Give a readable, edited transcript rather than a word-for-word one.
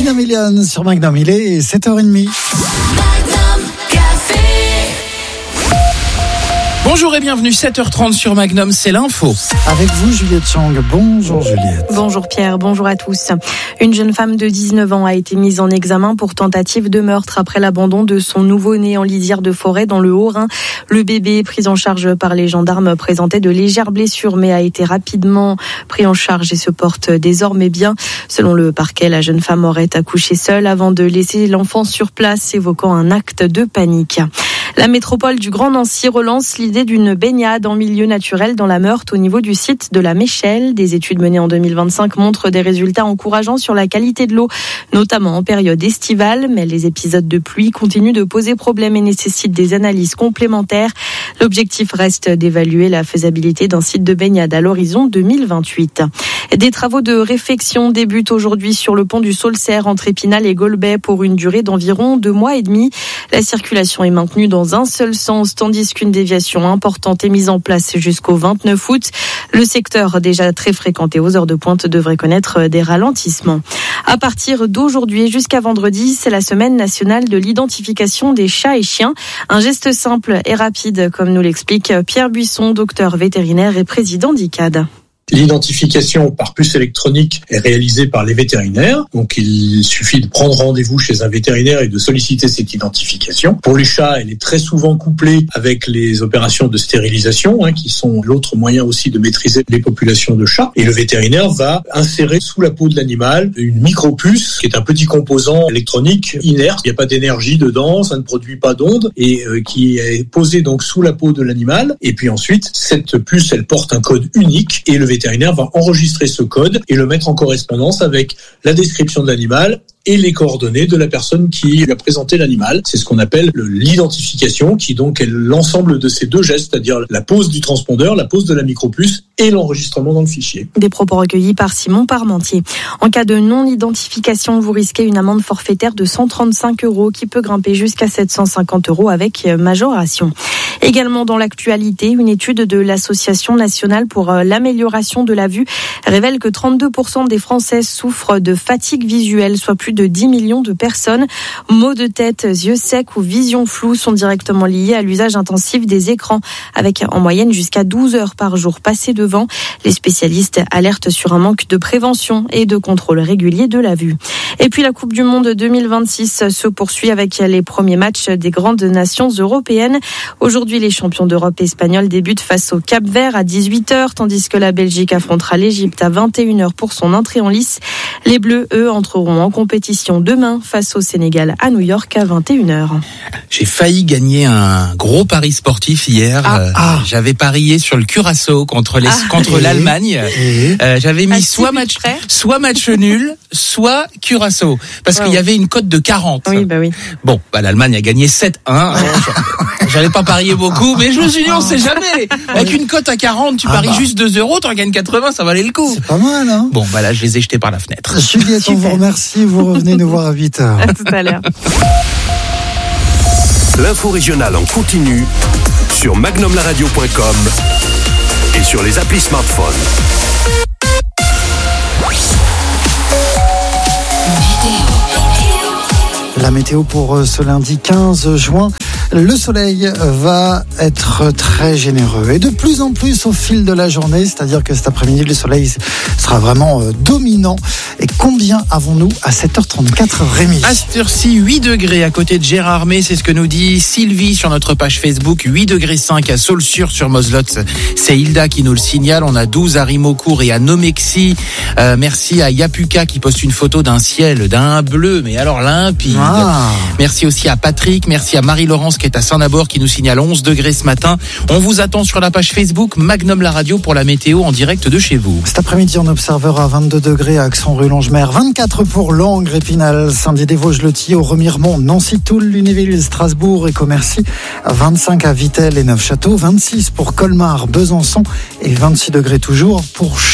Christina Milian sur Magnum, il est 7h30. Bonjour et bienvenue, 7h30 sur Magnum, c'est l'info. Avec vous, Juliette Chang. Bonjour Juliette. Bonjour Pierre, bonjour à tous. Une jeune femme de 19 ans a été mise en examen pour tentative de meurtre après l'abandon de son nouveau-né en lisière de forêt dans le Haut-Rhin. Le bébé, pris en charge par les gendarmes, présentait de légères blessures mais a été rapidement pris en charge et se porte désormais bien. Selon le parquet, la jeune femme aurait accouché seule avant de laisser l'enfant sur place, évoquant un acte de panique. La métropole du Grand Nancy relance l'idée d'une baignade en milieu naturel dans la Meurthe au niveau du site de la Méchelle. Des études menées en 2025 montrent des résultats encourageants sur la qualité de l'eau, notamment en période estivale. Mais les épisodes de pluie continuent de poser problème et nécessitent des analyses complémentaires. L'objectif reste d'évaluer la faisabilité d'un site de baignade à l'horizon 2028. Des travaux de réfection débutent aujourd'hui sur le pont du Saulcerre entre Épinal et Golbet pour une durée d'environ 2 mois et demi. La circulation est maintenue dans un seul sens, tandis qu'une déviation importante est mise en place jusqu'au 29 août. Le secteur, déjà très fréquenté aux heures de pointe, devrait connaître des ralentissements. À partir d'aujourd'hui jusqu'à vendredi, c'est la semaine nationale de l'identification des chats et chiens. Un geste simple et rapide, comme nous l'explique Pierre Buisson, docteur vétérinaire et président d'ICAD. L'identification par puce électronique est réalisée par les vétérinaires. Donc, il suffit de prendre rendez-vous chez un vétérinaire et de solliciter cette identification. Pour les chats, elle est très souvent couplée avec les opérations de stérilisation, qui sont l'autre moyen aussi de maîtriser les populations de chats. Et le vétérinaire va insérer sous la peau de l'animal une micropuce, qui est un petit composant électronique inerte. Il n'y a pas d'énergie dedans, ça ne produit pas d'ondes, et qui est posé donc sous la peau de l'animal. Et puis ensuite, cette puce, elle porte un code unique, et le vétérinaire va enregistrer ce code et le mettre en correspondance avec la description de l'animal et les coordonnées de la personne qui lui a présenté l'animal. C'est ce qu'on appelle l'identification, qui donc est l'ensemble de ces deux gestes, c'est-à-dire la pose du transpondeur, la pose de la micropuce et l'enregistrement dans le fichier. Des propos recueillis par Simon Parmentier. En cas de non-identification, vous risquez une amende forfaitaire de 135 € qui peut grimper jusqu'à 750 € avec majoration. Également dans l'actualité, une étude de l'Association nationale pour l'amélioration de la vue révèle que 32% des Français souffrent de fatigue visuelle, soit plus de 10 millions de personnes. Maux de tête, yeux secs ou vision floue sont directement liés à l'usage intensif des écrans, avec en moyenne jusqu'à 12 heures par jour passées devant. Les spécialistes alertent sur un manque de prévention et de contrôle régulier de la vue. Et puis la Coupe du Monde 2026 se poursuit avec les premiers matchs des grandes nations européennes. Aujourd'hui, les champions d'Europe espagnols débutent face au Cap-Vert à 18h, tandis que la Belgique affrontera l'Égypte à 21h pour son entrée en lice. Les Bleus, eux, entreront en compétition demain face au Sénégal à New York à 21h. J'ai failli gagner un gros pari sportif hier. J'avais parié sur le Curaçao contre l'Allemagne. J'avais mis soit match nul, soit Curaçao. Parce qu'il y avait une cote de 40. Oui. Bon, l'Allemagne a gagné 7-1. J'avais pas parié beaucoup, mais je me suis dit, on sait jamais. Avec une cote à 40, tu paries juste 2 €, tu en gagnes 80, ça valait le coup. C'est pas mal, hein? Bon, là, je les ai jetés par la fenêtre. Juliette, on vous remercie. Vous revenez nous voir à 8h. À tout à l'heure. L'info régionale en continu sur magnumlaradio.com et sur les applis smartphones. La météo pour ce lundi 15 juin. Le soleil va être très généreux et de plus en plus au fil de la journée, c'est-à-dire que cet après-midi, le soleil sera vraiment dominant. Et combien avons-nous à 7h34, Rémi? À cette heure-ci, 8 degrés à côté de Gérardmer, c'est ce que nous dit Sylvie sur notre page Facebook. 8 degrés 5 à Saulsure sur Moselotte. C'est Hilda qui nous le signale. On a 12 à Rimocourt et à Nomexi. Merci à Yapuka qui poste une photo d'un ciel, d'un bleu, mais alors limpide. Merci aussi à Patrick. Merci à Marie-Laurence qui est à Saint-Nabord qui nous signale 11 degrés ce matin. On vous attend sur la page Facebook Magnum la radio pour la météo en direct de chez vous. Cet après-midi, on observera 22 degrés à Axon-Rue Longemer, 24 pour Langres, Épinal, Saint-Dié-des-Vosges-le-Thier, Remiremont, Nancy-Toul, Lunéville, Strasbourg et Commercy, 25 à Vittel et Neufchâteau, 26 pour Colmar, Besançon et 26 degrés toujours pour